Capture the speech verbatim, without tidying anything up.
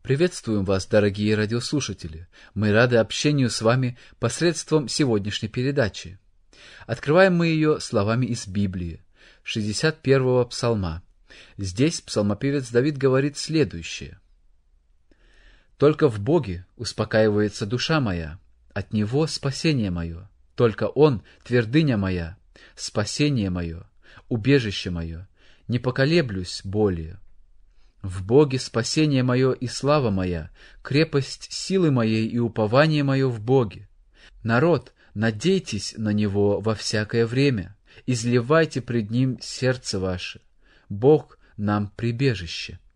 Приветствуем вас, дорогие радиослушатели! Мы рады общению с вами посредством сегодняшней передачи. Открываем мы ее словами из Библии, шестьдесят первого псалма. Здесь псалмопевец Давид говорит следующее. «Только в Боге успокаивается душа моя, от Него спасение мое. Только Он — твердыня моя, спасение мое, убежище мое. Не поколеблюсь более. В Боге спасение мое и слава моя, крепость силы моей и упование мое в Боге. Народ, надейтесь на Него во всякое время, изливайте пред Ним сердце ваше. Бог нам прибежище».